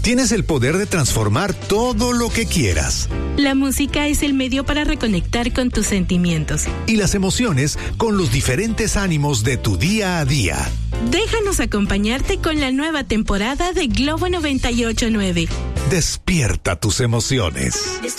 tienes el poder de transformar todo lo que quieras. La música es el medio para reconectar con tus sentimientos. Y las emociones con los diferentes ánimos de tu día a día. Déjanos acompañarte con la nueva temporada de Globo 98.9. Despierta tus emociones.